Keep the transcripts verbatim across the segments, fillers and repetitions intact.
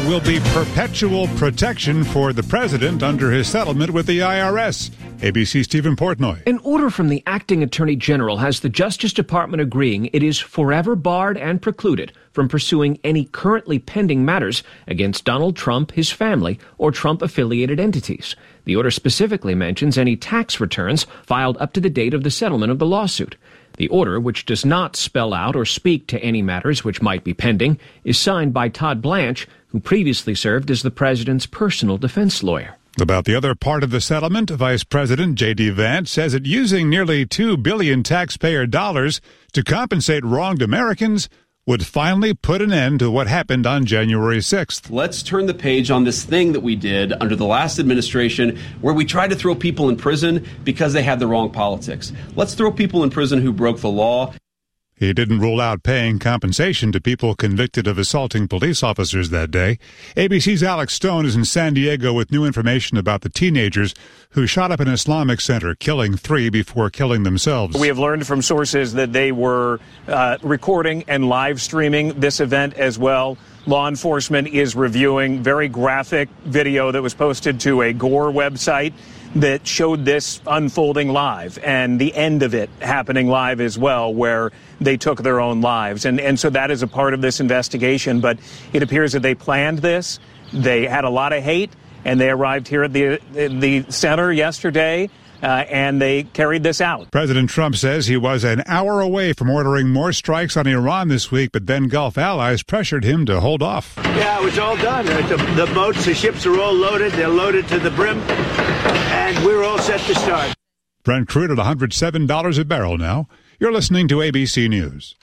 will be perpetual protection for the president under his settlement with the I R S. A B C's Stephen Portnoy. An order from the acting attorney general has the Justice Department agreeing it is forever barred and precluded from pursuing any currently pending matters against Donald Trump, his family, or Trump-affiliated entities. The order specifically mentions any tax returns filed up to the date of the settlement of the lawsuit. The order, which does not spell out or speak to any matters which might be pending, is signed by Todd Blanche, who previously served as the president's personal defense lawyer. About the other part of the settlement, Vice President J D. Vance says that using nearly two billion dollars taxpayer dollars to compensate wronged Americans would finally put an end to what happened on January sixth. Let's turn the page on this thing that we did under the last administration where we tried to throw people in prison because they had the wrong politics. Let's throw people in prison who broke the law. He didn't rule out paying compensation to people convicted of assaulting police officers that day. A B C's Alex Stone is in San Diego with new information about the teenagers who shot up an Islamic center, killing three before killing themselves. We have learned from sources that they were uh, recording and live streaming this event as well. Law enforcement is reviewing very graphic video that was posted to a Gore website that showed this unfolding live and the end of it happening live as well, where they took their own lives. And, and so that is a part of this investigation. But it appears that they planned this. They had a lot of hate, and they arrived here at the, the center yesterday. Uh, and they carried this out. President Trump says he was an hour away from ordering more strikes on Iran this week, but then Gulf allies pressured him to hold off. Yeah, it was all done. The, the boats, the ships are all loaded. They're loaded to the brim, and we're all set to start. Brent crude at one hundred seven dollars a barrel now. You're listening to A B C News.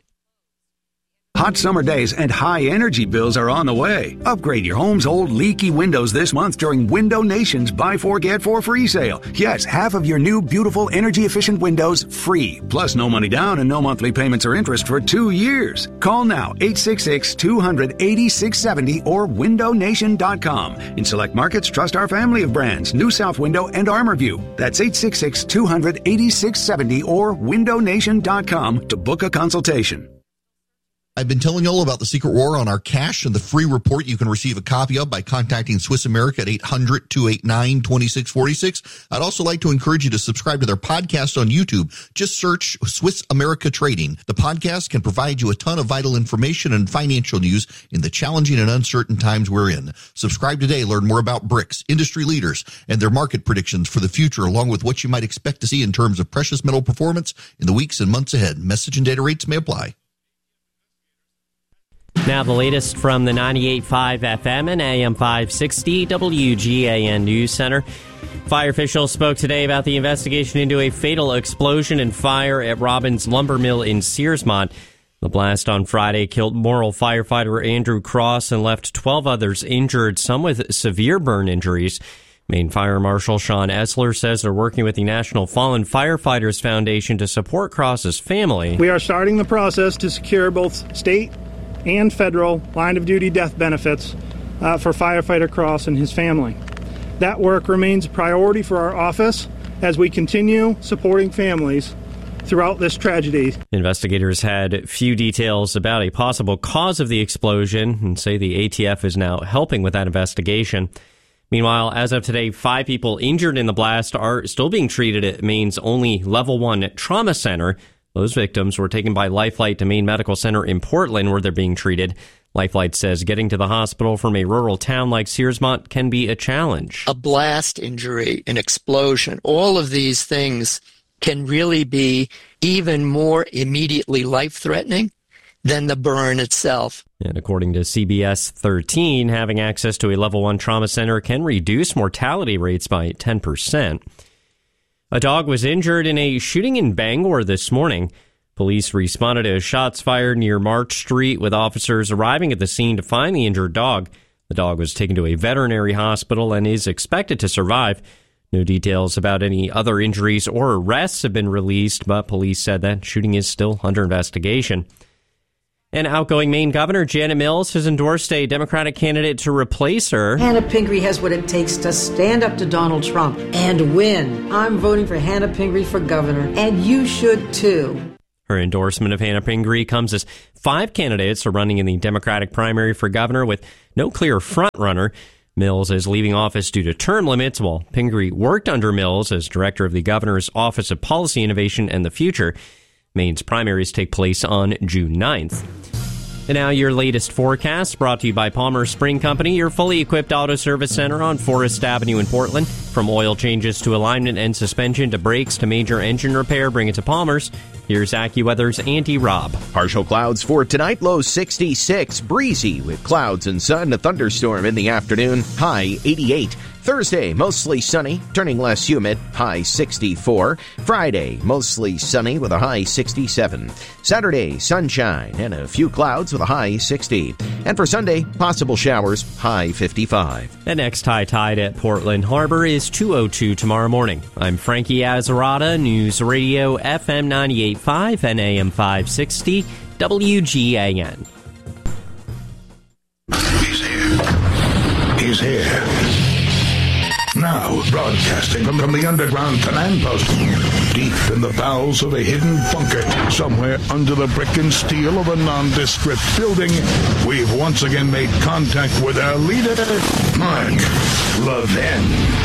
Hot summer days and high energy bills are on the way. Upgrade your home's old leaky windows this month during Window Nation's Buy Four Get Four free sale. Yes, half of your new beautiful energy efficient windows free. Plus no money down and no monthly payments or interest for two years. Call now eight six six, two hundred, eighty-six seventy or window nation dot com. In select markets, trust our family of brands, New South Window and ArmorView. That's eight six six, two hundred, eighty-six seventy or window nation dot com to book a consultation. I've been telling you all about the secret war on our cash and the free report you can receive a copy of by contacting Swiss America at eight hundred, two eight nine, two six four six. I'd also like to encourage you to subscribe to their podcast on YouTube. Just search Swiss America Trading. The podcast can provide you a ton of vital information and financial news in the challenging and uncertain times we're in. Subscribe today. Learn more about B R I C S, industry leaders, and their market predictions for the future, along with what you might expect to see in terms of precious metal performance in the weeks and months ahead. Message and data rates may apply. Now the latest from the ninety-eight point five F M and A M five sixty W G A N News Center. Fire officials spoke today about the investigation into a fatal explosion and fire at Robbins Lumber Mill in Searsmont. The blast on Friday killed Morrill firefighter Andrew Cross and left twelve others injured, some with severe burn injuries. Maine Fire Marshal Sean Esler says they're working with the National Fallen Firefighters Foundation to support Cross's family. We are starting the process to secure both state and federal line-of-duty death benefits uh, for firefighter Cross and his family. That work remains a priority for our office as we continue supporting families throughout this tragedy. Investigators had few details about a possible cause of the explosion and say the A T F is now helping with that investigation. Meanwhile, as of today, five people injured in the blast are still being treated at Maine's only level one trauma center. Those victims were taken by Lifelight to Maine Medical Center in Portland, where they're being treated. Lifelight says getting to the hospital from a rural town like Searsmont can be a challenge. A blast injury, an explosion, all of these things can really be even more immediately life-threatening than the burn itself. And according to C B S thirteen, having access to a level one trauma center can reduce mortality rates by ten percent. A dog was injured in a shooting in Bangor this morning. Police responded to shots fired near March Street, with officers arriving at the scene to find the injured dog. The dog was taken to a veterinary hospital and is expected to survive. No details about any other injuries or arrests have been released, but police said that shooting is still under investigation. And outgoing Maine Governor Janet Mills has endorsed a Democratic candidate to replace her. Hannah Pingree has what it takes to stand up to Donald Trump and win. I'm voting for Hannah Pingree for governor, and you should too. Her endorsement of Hannah Pingree comes as five candidates are running in the Democratic primary for governor with no clear front-runner. Mills is leaving office due to term limits, while Pingree worked under Mills as director of the governor's Office of Policy Innovation and the Future. Maine's primaries take place on June ninth. And now your latest forecast, brought to you by Palmer Spring Company, your fully equipped auto service center on Forest Avenue in Portland. From oil changes to alignment and suspension to brakes to major engine repair, bring it to Palmer's. Here's AccuWeather's Andy Robb. Partial clouds for tonight, low sixty-six, breezy with clouds and sun, a thunderstorm in the afternoon, high eighty-eight. Thursday, mostly sunny, turning less humid, high sixty-four. Friday, mostly sunny with a high sixty-seven. Saturday, sunshine and a few clouds with a high sixty. And for Sunday, possible showers, high fifty-five. The next high tide at Portland Harbor is two oh two tomorrow morning. I'm Frankie Azzarata, News Radio F M ninety-eight point five and A M five sixty, W G A N. He's here. He's here. Now, broadcasting from, from the underground command post, deep in the bowels of a hidden bunker, somewhere under the brick and steel of a nondescript building, we've once again made contact with our leader, Mark Levin.